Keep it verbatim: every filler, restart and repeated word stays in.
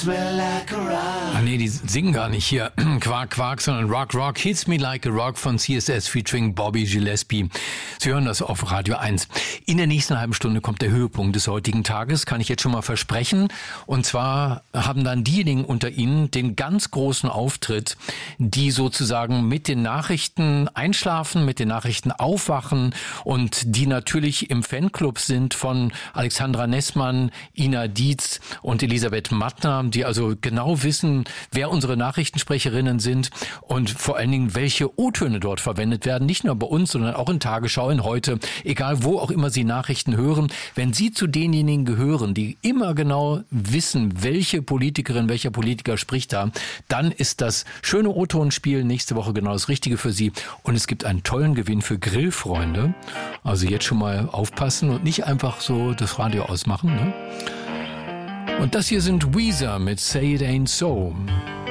me like a rock. Ah nee, die singen gar nicht hier Quark, Quark, sondern Rock, Rock, Hits Me Like a Rock von C S S featuring Bobby Gillespie. Sie hören das auf Radio eins. In der nächsten halben Stunde kommt der Höhepunkt des heutigen Tages, kann ich jetzt schon mal versprechen. Und zwar haben dann diejenigen unter Ihnen den ganz großen Auftritt, die sozusagen mit den Nachrichten einschlafen, mit den Nachrichten aufwachen und die natürlich im Fanclub sind von Alexandra Nessmann, Ina Dietz und Elisabeth Mattner, die also genau wissen, wer unsere Nachrichtensprecherinnen sind und vor allen Dingen, welche O-Töne dort verwendet werden. Nicht nur bei uns, sondern auch in Tagesschau, in Heute, egal wo auch immer Sie Nachrichten hören. Wenn Sie zu denjenigen gehören, die immer genau wissen, welche Politikerin, welcher Politiker spricht da, dann ist das schöne O-Tonspiel nächste Woche genau das Richtige für Sie. Und es gibt einen tollen Gewinn für Grillfreunde. Also jetzt schon mal aufpassen und nicht einfach so das Radio ausmachen, ne? Und das hier sind Weezer mit Say It Ain't So.